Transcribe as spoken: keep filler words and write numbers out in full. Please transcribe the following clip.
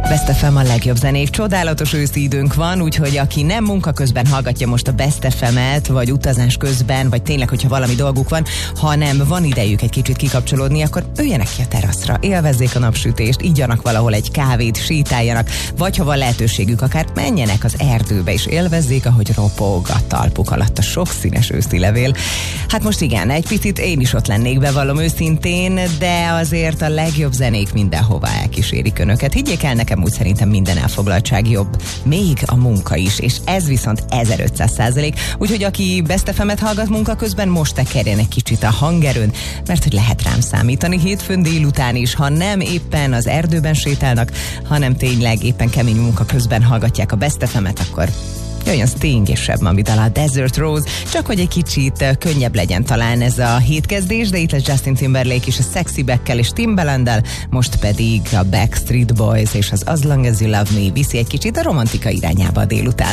Best ef em a legjobb zenék. Csodálatos őszi időnk van, úgyhogy aki nem munka közben hallgatja most a Best ef emet, vagy utazás közben, vagy tényleg, hogyha valami dolguk van, hanem van idejük egy kicsit kikapcsolódni, akkor üljenek ki a teraszra, élvezzék a napsütést, igyanak valahol egy kávét, sétáljanak, vagy ha van lehetőségük, akár menjenek az erdőbe, és élvezzék, ahogy ropog a talpuk alatt a sokszínes őszi levél. Hát most igen, egy picit én is ott lennék, bevallom őszintén, de azért a legjobb zenék mindenhova elkísérik önöket. Higgyék el, nekem úgy szerintem minden elfoglaltság jobb. Még a munka is, és ez viszont ezerötszáz százalék. Úgyhogy aki Best ef emet hallgat munka közben, most tekerjen egy kicsit a hangerőn, mert hogy lehet rám számítani hétfőn délután is, ha nem éppen az erdőben sétálnak, hanem tényleg éppen kemény munka közben hallgatják a Best ef emet, akkor jöjjön Sting és Seb Mami dala, a Desert Rose, csak hogy egy kicsit könnyebb legyen talán ez a hétkezdés, de itt lesz Justin Timberlake is a Sexy Backkel és Timbalanddal, most pedig a Backstreet Boys és az As Long As You Love Me viszi egy kicsit a romantika irányába a délután.